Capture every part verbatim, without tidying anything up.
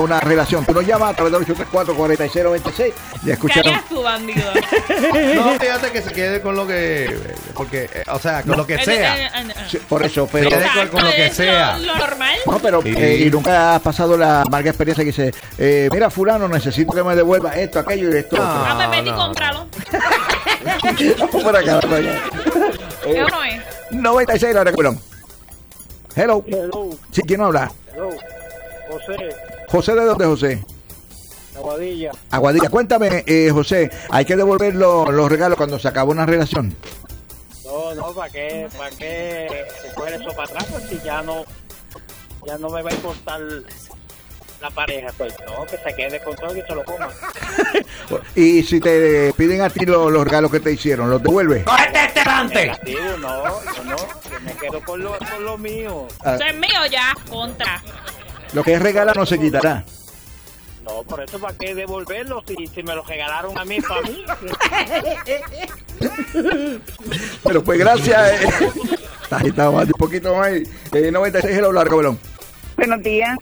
una relación. Tú nos llamas a través del ocho tres cuatro, cuatro seis nueve seis y escucharon. ¿Qué harías tú, bandido? No, fíjate que se quede con lo que... Porque, o sea, con no. lo que sea. Sí, por eso, pero... Se quede con, con lo que es sea. Lo, lo normal. No, pero Sí. eh, y nunca has pasado la amarga experiencia que dice, eh, mira, fulano, necesito que me devuelva esto, aquello y esto. No. otro. Ah, me metí y no. cómpralo. Vamos por acá, por allá. ¿Qué no es? noventa y seis, la recuerdan. Hello. Hello, Sí, ¿quién habla? hello. José, José, ¿de dónde, José? Aguadilla. Aguadilla. Cuéntame, eh, José, ¿hay que devolver los, los regalos cuando se acaba una relación? No, no, ¿para qué? ¿Para qué coger eso para atrás? Pues si ya no, ya no me va a importar la pareja, pues no, que se quede con todo y que se lo coma. Y si te piden a ti los, los regalos que te hicieron, ¿los devuelves? ¡Cógete este delante! Negativo, no, no, no, yo me quedo con lo, con lo mío. Ah, Eso es mío ya, contra. lo que es regalar no se quitará. No, por eso, ¿para qué devolverlo si, si me lo regalaron a mí, para mí? Pero pues gracias. Eh. Ahí está, más, un poquito más. Eh, noventa y seis, hello, largo, velón. Buenos días.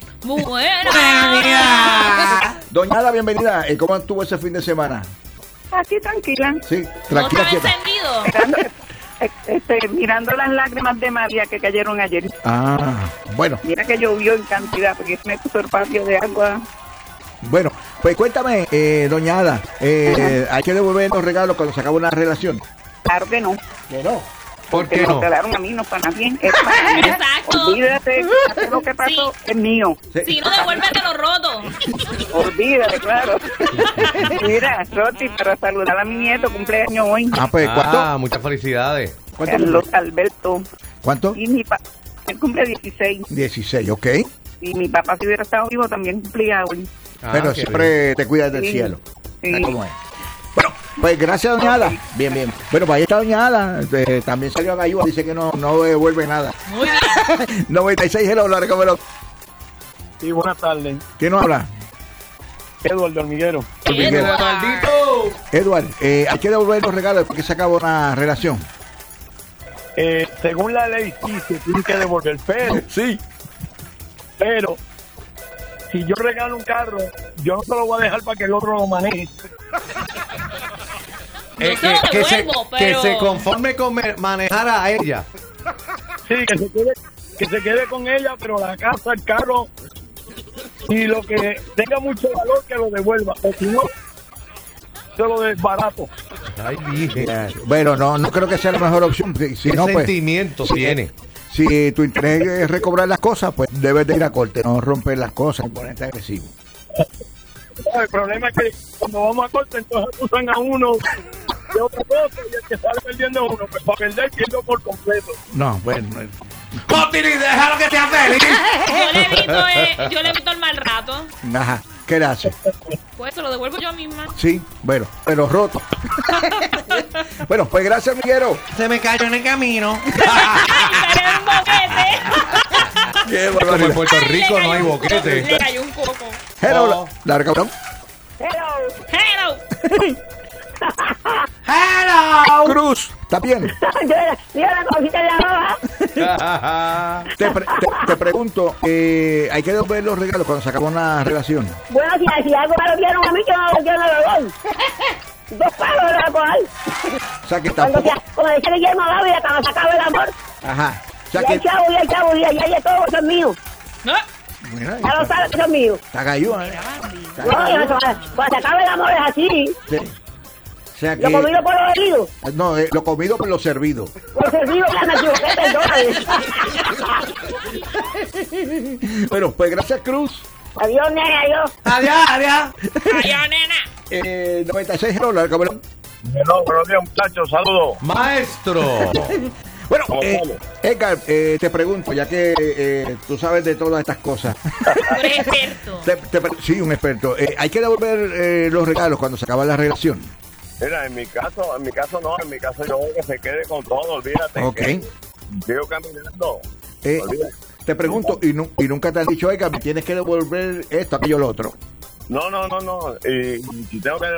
Buena. Doña Ada, bienvenida. Eh, ¿Cómo estuvo ese fin de semana? Aquí tranquila. Sí, ¿No tranquila. estaba quieta. encendido? Mirando, eh, este, mirando las lágrimas de María que cayeron ayer. Ah, bueno, Mira que llovió en cantidad porque me puso el patio de agua. bueno. Pues cuéntame, eh, doña Ada, eh, ¿hay que devolver los regalos cuando se acaba una relación? Claro que no. Que no. ¿Por Que qué me no? lo regalaron a mí, no para nadie. Es para mí. Exacto. Olvídate, todo lo que pasó es mío. Si no, devuélvete lo roto. Olvídate, claro. Mira, Roti, para saludar a mi nieto, cumpleaños hoy. Ah, pues, ¿cuánto? Ah, muchas felicidades. ¿Cuánto? Carlos Alberto. ¿Cuánto? Y mi papá, él cumple dieciséis. dieciséis, ok. Y mi papá, si hubiera estado vivo, también cumplía hoy. Ah, Pero qué siempre te cuidas del Sí. cielo. Sí. ¿Sabes cómo es? Bueno, pues gracias, doña Ada. Bien, bien. Bueno, pues ahí está doña Ada. Eh, también salió a Gayúa, dice que no, no devuelve nada. Muy bien. noventa y seis, hello, largo, velón. Sí, buenas tardes. ¿Quién nos habla? Eduardo Hormiguero. Miguel. ¡Maldito! Edward, eh, hay que devolver los regalos después que se acaba una relación. Eh, según la ley, sí, se tiene que devolver, pero, Sí. pero, si yo regalo un carro, yo no se lo voy a dejar para que el otro lo maneje. Eh, se lo que, que se, devuelvo, que pero- se conforme con me- manejar a ella. Sí, que se quede, que se quede con ella, pero la casa, el carro, y lo que tenga mucho valor, que lo devuelva. O si no, se lo desbarato. Ay, dije. Eh, Bueno, no, no creo que sea la mejor opción. Si, si ¿Qué no, pues, sentimiento tiene? si tu interés es recobrar las cosas, pues debes de ir a corte, no romper las cosas y ponerte agresivo. No, el problema es que cuando vamos a corte, entonces acusan a uno de otra cosa y el que sale perdiendo es uno. Pues para perder, pierdo por completo. No, bueno. eh, ¡Cotini, déjalo que sea feliz! Yo le evito, eh, yo le evito el mal rato. Ajá, ¿qué le hace? Pues se lo devuelvo yo misma. Sí, bueno, pero roto. Bueno, pues gracias, Miguero. Se me cayó en el camino. ¡Ay, pero un boquete! Qué Como en barbaridad. Puerto Ay, Rico le no hay cayó un coco, boquete. Le cayó un coco. Hello, Oh. la- larga, cabrón. Hello. ¡Hello! Cruz, ¿está bien? Yo era, yo era cosita de la mamá. Te, pre- te, te pregunto, eh, ¿hay que devolver los regalos cuando se acaba una relación? Bueno, si, si algo me lo dieron a mí, yo no, yo no lo doy. Dos palos lo voy a coger. O sea, que Cuando tampoco... se, como decía Guillermo Dávila, cuando se acabe el amor. Ajá. O sea, Y que... el chavo, y el chavo, y el y el todo, eso es mío. No. Mira, Ya lo sabes que eso es mío. está Gayúa, ¿eh? Está No, Gayúa. eso, cuando se acabe el amor es así. Sí. O sea, Lo comido que... por lo herido. No, eh, lo comido por lo servido. Por servido, ya me equivoqué, perdóname. Bueno, pues gracias, Cruz. Adiós, nene, adiós. ¡Adiós, adiós! Adiós, nena. Eh, noventa y seis, hello, larga, cabrón. No, buenos días, muchachos, saludos. ¡Maestro! Bueno, ¿Cómo eh, estamos? Edgar, eh, te pregunto, ya que eh, tú sabes de todas estas cosas. Tú eres experto. Te- te pre- sí, un experto. Eh, ¿Hay que devolver eh, los regalos cuando se acaba la relación? Mira, en mi caso, en mi caso no, en mi caso yo que se quede con todo, olvídate. Ok. que Sigo caminando. Eh, Olvídate. te pregunto, y, nu- y nunca te han dicho, Edgar, me tienes que devolver esto, aquello, lo otro. No, no, no, no. Y, y si tengo que